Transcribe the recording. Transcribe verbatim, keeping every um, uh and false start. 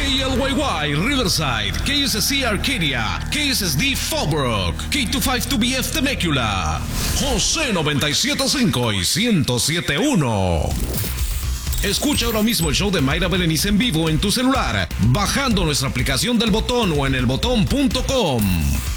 L Y Y Riverside, K S S C Arcadia, K S S D Fallbrook, K veinticinco dos B F Temecula, José noventa y siete punto cinco y ciento siete punto uno. Escucha ahora mismo el show de Mayra Berenice en vivo en tu celular, bajando nuestra aplicación del Botón o en el botón punto com.